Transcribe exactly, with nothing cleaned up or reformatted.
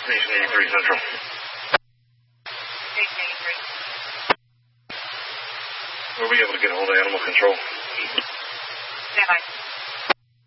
Station eighty-three Central. Station eighty-three. We'll be able to get a hold of animal control. Stand by.